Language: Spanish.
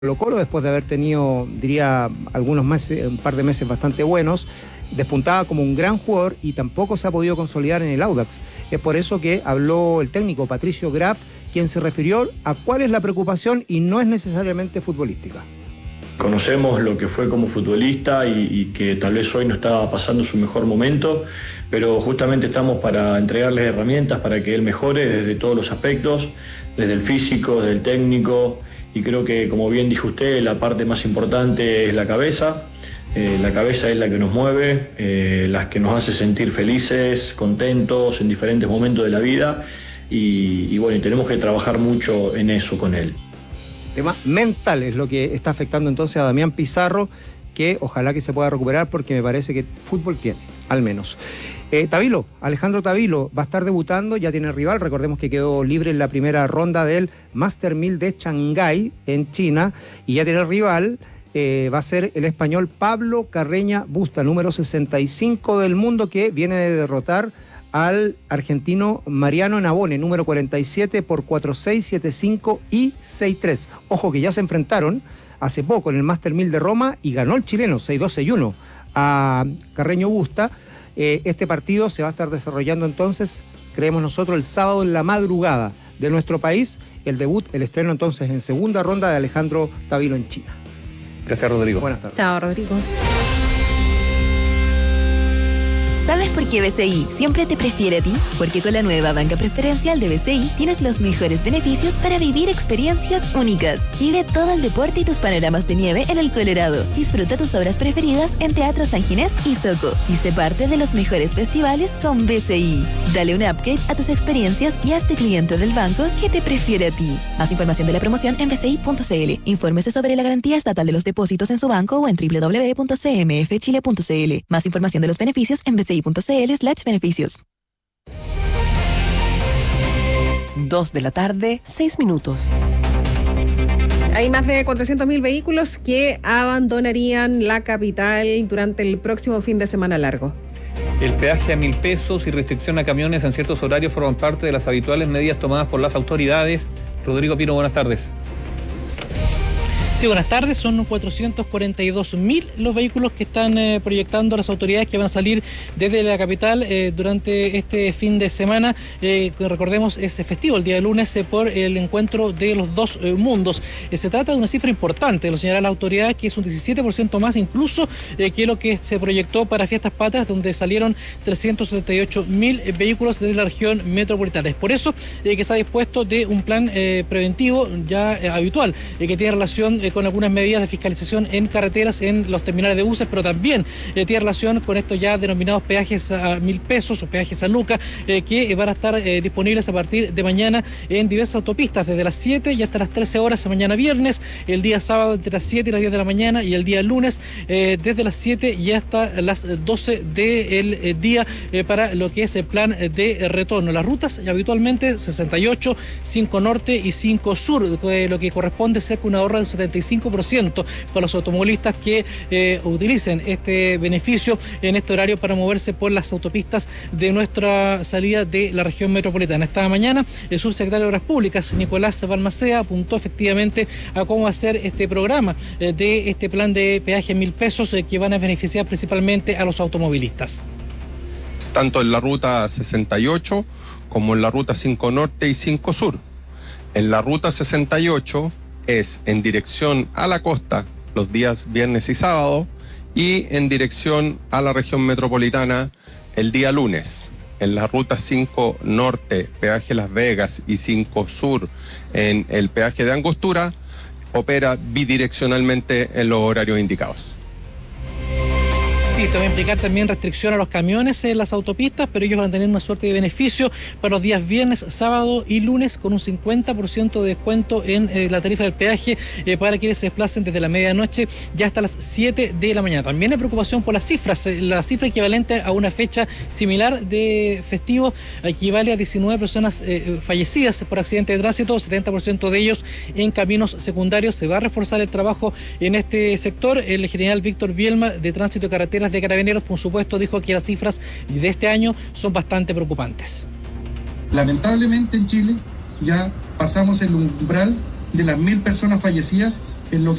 Colo-Colo, después de haber tenido, diría, algunos meses, un par de meses bastante buenos, despuntaba como un gran jugador y tampoco se ha podido consolidar en el Audax. Es por eso que habló el técnico Patricio Graf, quien se refirió a cuál es la preocupación y no es necesariamente futbolística. Conocemos lo que fue como futbolista y que tal vez hoy no estaba pasando su mejor momento, pero justamente estamos para entregarle herramientas para que él mejore desde todos los aspectos, desde el físico, desde el técnico, y creo que, como bien dijo usted, la parte más importante es la cabeza. La cabeza es la que nos mueve, la que nos hace sentir felices, contentos en diferentes momentos de la vida, y bueno, y tenemos que trabajar mucho en eso con él. Tema mental es lo que está afectando entonces a Damián Pizarro, que ojalá que se pueda recuperar porque me parece que fútbol tiene, al menos. Tavilo, Alejandro Tavilo va a estar debutando, ya tiene rival, recordemos que quedó libre en la primera ronda del Master 1000 de Shanghái en China y ya tiene rival. Va a ser el español Pablo Carreño Busta, número 65 del mundo, que viene de derrotar al argentino Mariano Navone, número 47, por 4-6, 7-5 y 6-3. Ojo que ya se enfrentaron hace poco en el Master 1000 de Roma y ganó el chileno 6-2, 6-1 a Carreño Busta. Este partido se va a estar desarrollando entonces, creemos nosotros, el sábado en la madrugada de nuestro país. El debut, el estreno entonces en segunda ronda de Alejandro Tavilo en China. Gracias, Rodrigo. Buenas tardes. Chao, Rodrigo. ¿Sabes por qué BCI siempre te prefiere a ti? Porque con la nueva banca preferencial de BCI tienes los mejores beneficios para vivir experiencias únicas. Vive todo el deporte y tus panoramas de nieve en el Colorado. Disfruta tus obras preferidas en Teatro San Ginés y Soco. Y sé parte de los mejores festivales con BCI. Dale un upgrade a tus experiencias y hazte cliente del banco que te prefiere a ti. Más información de la promoción en bci.cl. Infórmese sobre la garantía estatal de los depósitos en su banco o en www.cmfchile.cl. Más información de los beneficios en bci.cl/beneficios. 2 de la tarde, 6 minutos. Hay más de 400.000 vehículos que abandonarían la capital durante el próximo fin de semana largo. El peaje a 1.000 pesos y restricción a camiones en ciertos horarios forman parte de las habituales medidas tomadas por las autoridades. Rodrigo Pino, buenas tardes. Sí, buenas tardes. Son 442.000 los vehículos que están proyectando las autoridades que van a salir desde la capital durante este fin de semana. Recordemos, es festivo el día de lunes por el encuentro de los dos mundos. Se trata de una cifra importante, lo señalan las autoridades, que es un 17% más incluso que lo que se proyectó para Fiestas Patrias, donde salieron 378.000 vehículos desde la región metropolitana. Es por eso que se ha dispuesto de un plan preventivo ya habitual, que tiene relación con algunas medidas de fiscalización en carreteras, en los terminales de buses, pero también tiene relación con estos ya denominados peajes a 1.000 pesos o peajes a Luca, que van a estar disponibles a partir de mañana en diversas autopistas, desde las 7 y hasta las 13 horas mañana viernes, el día sábado entre las 7 y las 10 de la mañana y el día lunes desde las 7 y hasta las 12 del día para lo que es el plan de retorno. Las rutas habitualmente 68, 5 norte y 5 sur, lo que corresponde a cerca de un ahorro del 75% para los automovilistas que utilicen este beneficio en este horario para moverse por las autopistas de nuestra salida de la región metropolitana. Esta mañana el subsecretario de Obras Públicas, Nicolás Balmaceda, apuntó efectivamente a cómo va a ser este programa de este plan de peaje 1.000 pesos que van a beneficiar principalmente a los automovilistas. Tanto en la ruta 68 como en la ruta 5 norte y 5 sur. En la ruta 68 es en dirección a la costa los días viernes y sábado y en dirección a la región metropolitana el día lunes. En la ruta 5 norte, peaje Las Vegas, y 5 sur en el peaje de Angostura, opera bidireccionalmente en los horarios indicados. Sí, esto va a implicar también restricción a los camiones en las autopistas, pero ellos van a tener una suerte de beneficio para los días viernes, sábado y lunes, con un 50% de descuento en la tarifa del peaje para quienes se desplacen desde la medianoche ya hasta las 7 de la mañana. También hay preocupación por las cifras. La cifra equivalente a una fecha similar de festivo equivale a 19 personas fallecidas por accidente de tránsito, 70% de ellos en caminos secundarios. Se va a reforzar el trabajo en este sector. El general Víctor Bielma, de Tránsito y Carreteras de Carabineros, por supuesto, dijo que las cifras de este año son bastante preocupantes. Lamentablemente en Chile ya pasamos el umbral de las 1.000 personas fallecidas es lo que